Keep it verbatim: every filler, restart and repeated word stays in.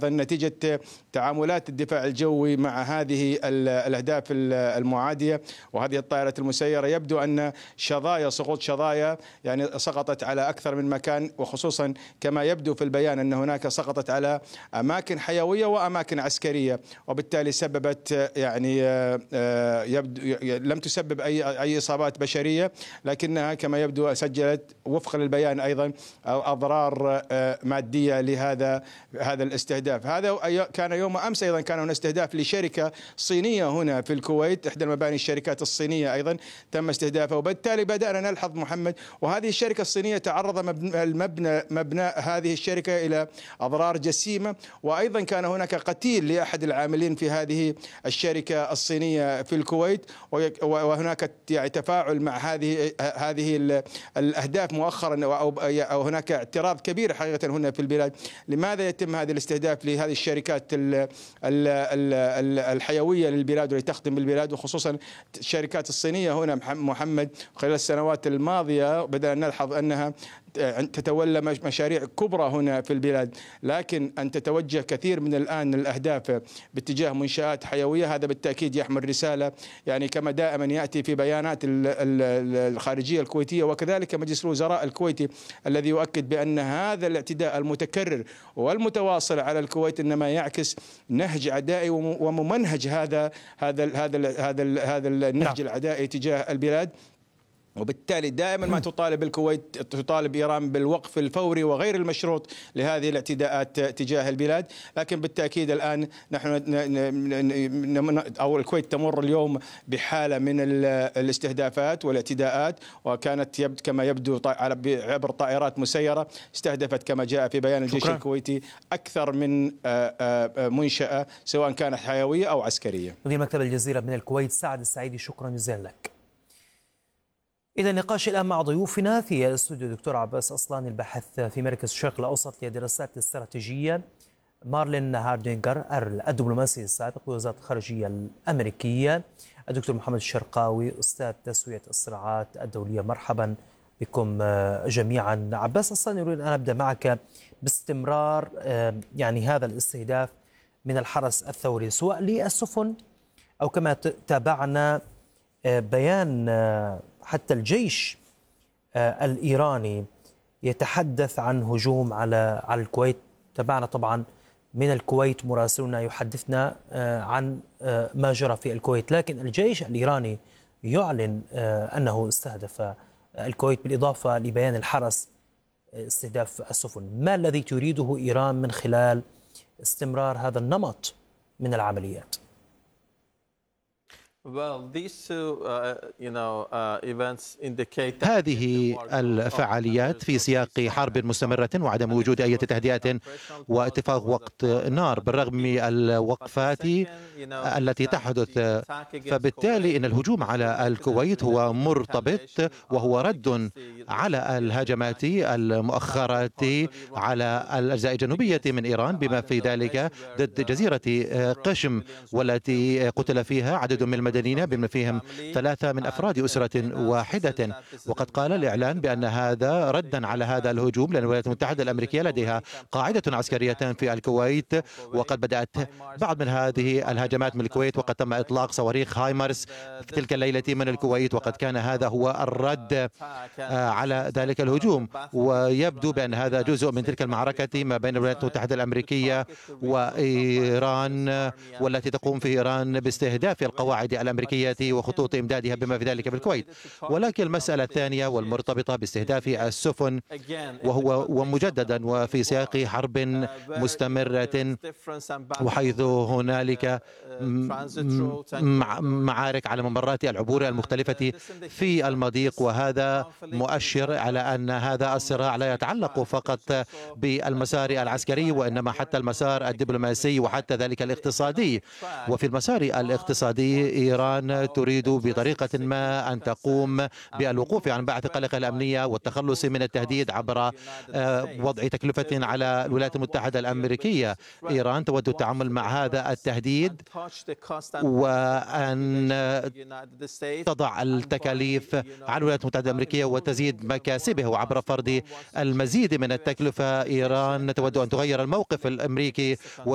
أيضا نتيجة تعاملات الدفاع الجوي مع هذه الأهداف المعادية وهذه الطائرة المسيرة. يبدو أن شظايا سقوط شظايا يعني سقطت على أكثر من مكان، وخصوصا كما يبدو في البيان أن هناك سقطت على أماكن حيوية وأماكن عسكرية، وبالتالي سببت يعني يبدو لم تسبب أي أي إصابات بشرية، لكنها كما يبدو سجلت وفقا للبيان أيضا أضرار مادية لهذا هذا الاستهداف. هذا كان يوم أمس أيضا كان هناك استهداف لشركة صينية هنا في الكويت، إحدى المباني الشركات الصينية أيضا تم استهدافها، وبالتالي بدأنا نلحظ محمد وهذه الشركة الصينية تعرض المبنى مبنى هذه الشركة إلى أضرار جسيمة، وأيضا كان هناك قتيل لأحد العاملين في هذه الشركة الصينية في الكويت، وهناك يعني تفاعل مع هذه هذه الأهداف مؤخرا، أو هناك اعتراض كبير حقيقة هنا في البلاد. لماذا يتم هذا الاستهداف لهذه الشركات الحيوية للبلاد والتي تخدم البلاد، وخصوصا الشركات الصينية هنا محمد خلال السنوات الماضية بدأنا نلحظ أنها تتولى مشاريع كبرى هنا في البلاد، لكن أن تتوجه كثير من الآن الأهداف باتجاه منشآت حيوية هذا بالتأكيد يحمل رسالة، يعني كما دائما يأتي في بيانات الخارجية الكويتية وكذلك مجلس الوزراء الكويتي الذي يؤكد بأن هذا الاعتداء المتكرر والمتواصل على الكويت إنما يعكس نهج عدائي وممنهج هذا هذا هذا هذا هذا النهج العدائي تجاه البلاد. وبالتالي دائما ما تطالب الكويت تطالب إيران بالوقف الفوري وغير المشروط لهذه الاعتداءات تجاه البلاد، لكن بالتأكيد الآن نحن أو الكويت تمر اليوم بحالة من الاستهدافات والاعتداءات، وكانت يبدو كما يبدو عبر طائرات مسيرة استهدفت كما جاء في بيان الجيش شكرا. الكويتي أكثر من منشأة سواء كانت حيوية أو عسكرية. مدير مكتب الجزيرة من الكويت سعد السعيدي، شكرا جزيلا لك. إذا النقاش الآن مع ضيوفنا في الاستوديو دكتور عباس أصلاني الباحث في مركز الشرق الأوسط للدراسات الاستراتيجية، مارلين هاردينجر الدبلوماسي السابق بوزارة الخارجية الأمريكية، الدكتور محمد الشرقاوي أستاذ تسوية الصراعات الدولية. مرحبا بكم جميعا. عباس أصلاني، أريد أن أبدأ معك باستمرار يعني هذا الاستهداف من الحرس الثوري سواء للسفن أو كما تابعنا بيان حتى الجيش الإيراني يتحدث عن هجوم على على الكويت. تابعنا طبعا من الكويت مراسلنا يحدثنا عن ما جرى في الكويت، لكن الجيش الإيراني يعلن أنه استهدف الكويت بالإضافة لبيان الحرس استهداف السفن. ما الذي تريده إيران من خلال استمرار هذا النمط من العمليات؟ هذه الفعاليات في سياق حرب مستمرة وعدم وجود أي تهدئات واتفاق وقت نار بالرغم من الوقفات التي تحدث، فبالتالي إن الهجوم على الكويت هو مرتبط وهو رد على الهجمات المؤخرة على الأجزاء الجنوبية من إيران بما في ذلك ضد جزيرة قشم والتي قتل فيها عدد من المدنيين بما فيهم ثلاثة من أفراد أسرة واحدة. وقد قال الإعلان بأن هذا ردا على هذا الهجوم لأن الولايات المتحدة الأمريكية لديها قاعدة عسكرية في الكويت، وقد بدأت بعض من هذه الهجمات من الكويت، وقد تم إطلاق صواريخ هايمرس في تلك الليلة من الكويت، وقد كان هذا هو الرد على ذلك الهجوم. ويبدو بأن هذا جزء من تلك المعركة ما بين الولايات المتحدة الأمريكية وإيران، والتي تقوم في إيران باستهداف القواعد الأمريكية وخطوط إمدادها بما في ذلك في الكويت. ولكن المسألة الثانية والمرتبطة باستهداف السفن وهو ومجددا وفي سياق حرب مستمرة، وحيث هنالك معارك على ممرات العبور المختلفة في المضيق، وهذا مؤشر على أن هذا الصراع لا يتعلق فقط بالمسار العسكري وإنما حتى المسار الدبلوماسي وحتى ذلك الاقتصادي. وفي المسار الاقتصادي إيران تريد بطريقة ما أن تقوم بالوقوف عن بعث قلقها الأمنية والتخلص من التهديد عبر وضع تكلفة على الولايات المتحدة الأمريكية. إيران تود التعامل مع هذا التهديد وأن تضع التكاليف على الولايات المتحدة الأمريكية وتزيد مكاسبه، وعبر فرض المزيد من التكلفة إيران تود أن تغير الموقف الأمريكي